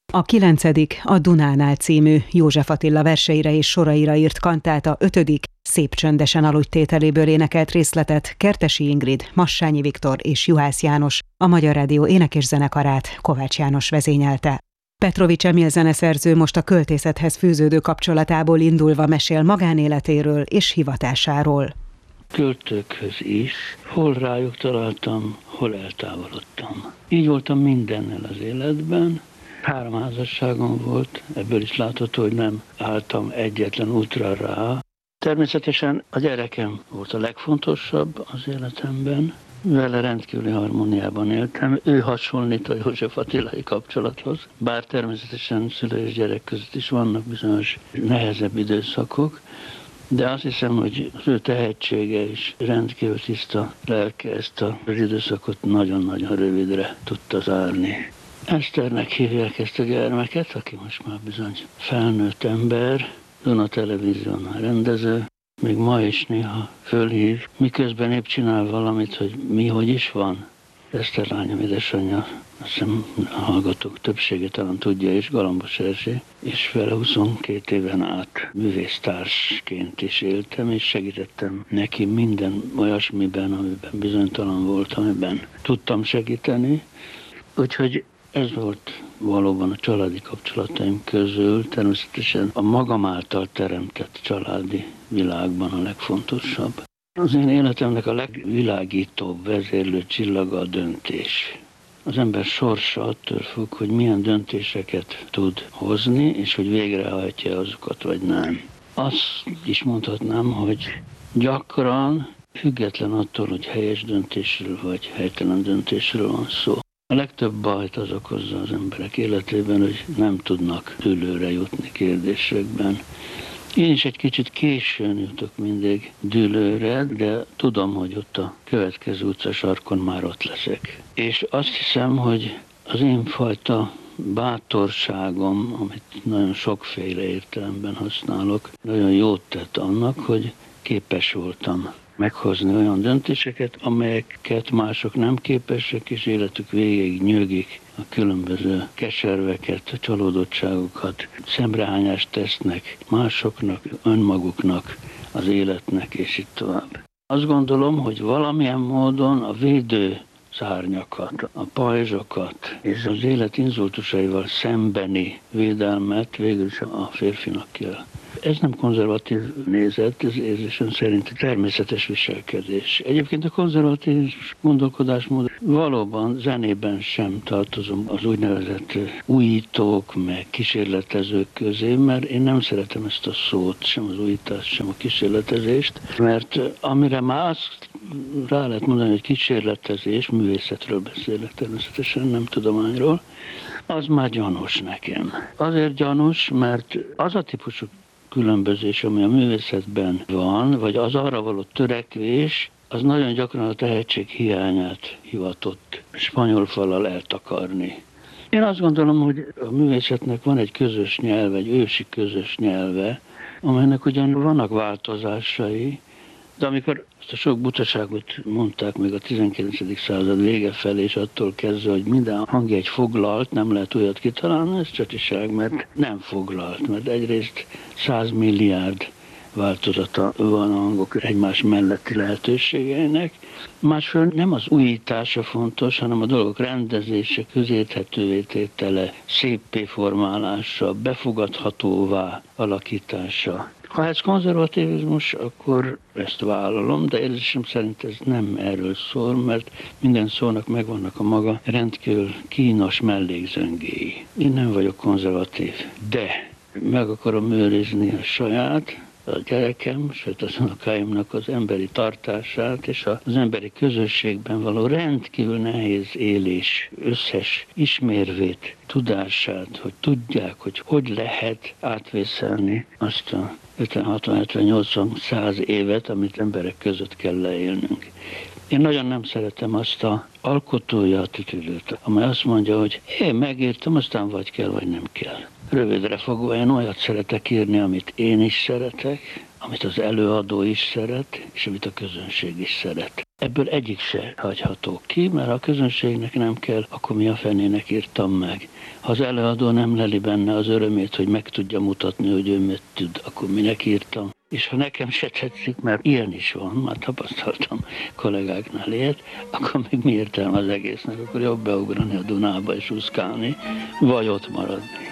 A 9. a Dunánál című József Attila verseire és soraira írt kantáta 5. Szép csöndesen aludj tételéből énekelt részletet Kertesi Ingrid, Massányi Viktor és Juhász János, a Magyar Rádió énekes-zenekarát Kovács János vezényelte. Petrovics Emil zeneszerző most a költészethez fűződő kapcsolatából indulva mesél magánéletéről és hivatásáról. Költőkhöz is, hol rájuk találtam, hol eltávolodtam. Így voltam mindennel az életben. 3 házasságom volt, ebből is látható, hogy nem álltam egyetlen útra rá. Természetesen a gyerekem volt a legfontosabb az életemben. Vele rendkívüli harmóniában éltem. Ő hasonlít a József Attilai kapcsolathoz, bár természetesen szülő és gyerek között is vannak bizonyos nehezebb időszakok, de azt hiszem, hogy az ő tehetsége is rendkívül tiszta lelke ezt az időszakot nagyon-nagyon rövidre tudta zárni. Eszternek hívják ezt a gyermeket, aki most már bizony felnőtt ember, Duna Televíziónál rendező, még ma is néha fölhív, miközben épp csinál valamit, hogy mi hogy is van. Eszter lányom édesanyja, azt hiszem a hallgatók többsége talán tudja is, Galambos Erzsé, és vele 22 éven át művésztársként is éltem, és segítettem neki minden olyasmiben, amiben bizonytalan volt, amiben tudtam segíteni. Úgyhogy ez volt valóban a családi kapcsolataim közül, természetesen a magam által teremtett családi világban a legfontosabb. Az én életemnek a legvilágítóbb vezérlő csillaga a döntés. Az ember sorsa attól függ, hogy milyen döntéseket tud hozni, és hogy végrehajtja azokat, vagy nem. Azt is mondhatnám, hogy gyakran, független attól, hogy helyes döntésről vagy helytelen döntésről van szó. A legtöbb bajt az okozza az emberek életében, hogy nem tudnak dűlőre jutni kérdésekben. Én is egy kicsit későn jutok mindig dűlőre, de tudom, hogy ott a következő utcasarkon már ott leszek. És azt hiszem, hogy az én fajta bátorságom, amit nagyon sokféle értelemben használok, nagyon jót tett annak, hogy képes voltam meghozni olyan döntéseket, amelyeket mások nem képesek, és életük végéig nyögik a különböző keserveket, a csalódottságokat, szemrehányást tesznek másoknak, önmaguknak, az életnek, és itt tovább. Azt gondolom, hogy valamilyen módon a védő szárnyakat, a pajzsokat és az élet inzultusaival szembeni védelmet végül is a férfinak kell. Ez nem konzervatív nézet, ez érzésem szerint természetes viselkedés. Egyébként a konzervatív gondolkodásmód valóban zenében sem tartozom az úgynevezett újítók, meg kísérletezők közé, mert én nem szeretem ezt a szót, sem az újítást, sem a kísérletezést, mert amire már azt rá lehet mondani, hogy kísérletezés, művészetről beszélek természetesen, nem tudományról, az már gyanús nekem. Azért gyanús, mert az a típusú különbözés, ami a művészetben van, vagy az arra való törekvés, az nagyon gyakran a tehetség hiányát hivatott spanyol fallal eltakarni. Én azt gondolom, hogy a művészetnek van egy közös nyelve, egy ősi közös nyelve, amelynek ugyan vannak változásai, de amikor azt a sok butaságot mondták még a 19. század vége felé, és attól kezdve, hogy minden hangja egy foglalt, nem lehet olyat kitalálni, ez csatiság, mert nem foglalt, mert egyrészt 100 milliárd változata van a hangok egymás melletti lehetőségeinek. Másfél nem az újítása fontos, hanem a dolgok rendezése, közérthetővé tétele, széppé formálása, befogadhatóvá alakítása. Ha ez konzervativizmus, akkor ezt vállalom, de érzésem szerint ez nem erről szól, mert minden szónak megvannak a maga rendkívül kínos mellékzöngéi. Én nem vagyok konzervatív, de meg akarom őrizni a saját, a gyerekem, sőt az unokáimnak az emberi tartását és az emberi közösségben való rendkívül nehéz élés összes ismérvét, tudását, hogy tudják, hogy lehet átvészelni azt a 50, 60, 70, 80, 100 évet, amit emberek között kell leélnünk. Én nagyon nem szeretem azt a alkotói attitűdöt, amely azt mondja, hogy én megírtam, aztán vagy kell, vagy nem kell. Rövidre fogva én olyat szeretek írni, amit én is szeretek, amit az előadó is szeret, és amit a közönség is szeret. Ebből egyik se hagyható ki, mert ha a közönségnek nem kell, akkor mi a fenének írtam meg. Ha az előadó nem leli benne az örömét, hogy meg tudja mutatni, hogy ő mit tud, akkor minek írtam. És ha nekem se tetszik, mert ilyen is van, már tapasztaltam kollégáknál ilyet, akkor még mi értelme az egésznek, akkor jobb beugrani a Dunába és úszkálni, vagy ott maradni.